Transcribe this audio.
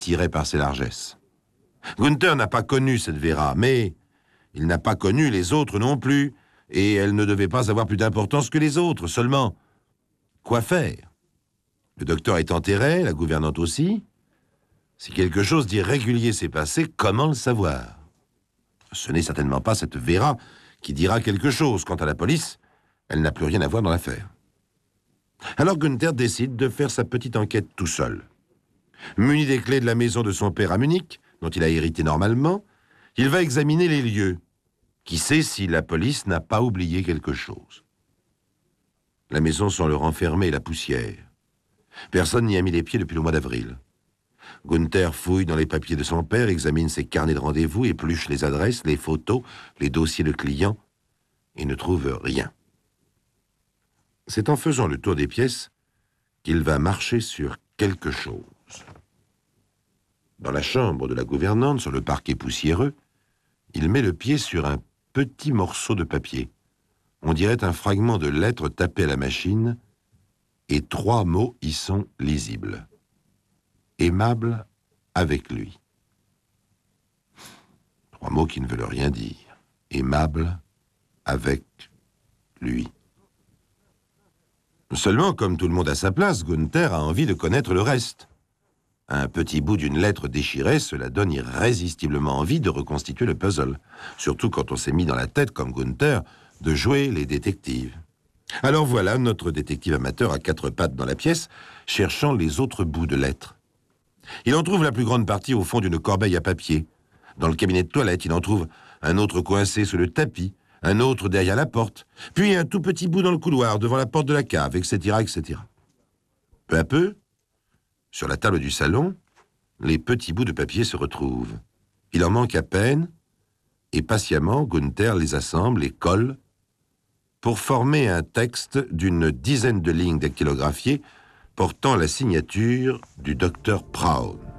tiré par ses largesses. Gunther n'a pas connu cette Vera, mais il n'a pas connu les autres non plus, et elle ne devait pas avoir plus d'importance que les autres, seulement. Quoi faire? Le docteur est enterré, la gouvernante aussi. Si quelque chose d'irrégulier s'est passé, comment le savoir? Ce n'est certainement pas cette Vera qui dira quelque chose. Quant à la police, elle n'a plus rien à voir dans l'affaire. Alors Gunther décide de faire sa petite enquête tout seul. Muni des clés de la maison de son père à Munich, dont il a hérité normalement, il va examiner les lieux. Qui sait si la police n'a pas oublié quelque chose? La maison sent le renfermé et la poussière. Personne n'y a mis les pieds depuis le mois d'avril. Gunther fouille dans les papiers de son père, examine ses carnets de rendez-vous, épluche les adresses, les photos, les dossiers de clients, et ne trouve rien. C'est en faisant le tour des pièces qu'il va marcher sur quelque chose. Dans la chambre de la gouvernante, sur le parquet poussiéreux, il met le pied sur un petit morceau de papier. On dirait un fragment de lettre tapé à la machine, et 3 mots y sont lisibles. Aimable avec lui. 3 mots qui ne veulent rien dire. Aimable avec lui. Seulement, comme tout le monde à sa place, Gunther a envie de connaître le reste. Un petit bout d'une lettre déchirée, cela donne irrésistiblement envie de reconstituer le puzzle. Surtout quand on s'est mis dans la tête, comme Gunther, de jouer les détectives. Alors voilà notre détective amateur à 4 pattes dans la pièce, cherchant les autres bouts de lettres. Il en trouve la plus grande partie au fond d'une corbeille à papier. Dans le cabinet de toilette, il en trouve un autre coincé sous le tapis, un autre derrière la porte, puis un tout petit bout dans le couloir, devant la porte de la cave, etc., etc. Peu à peu, sur la table du salon, les petits bouts de papier se retrouvent. Il en manque à peine, et patiemment, Gunther les assemble, les colle, pour former un texte d'une dizaine de lignes dactylographiées portant la signature du docteur Braun.